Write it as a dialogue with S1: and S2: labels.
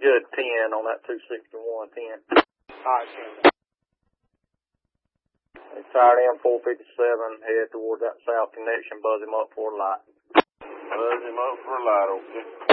S1: good 10 on that 261, 10.
S2: Alright, sir.
S1: He's tired in 457, head toward that south connection, buzz him up for a light.
S3: Buzz him up for a light, okay.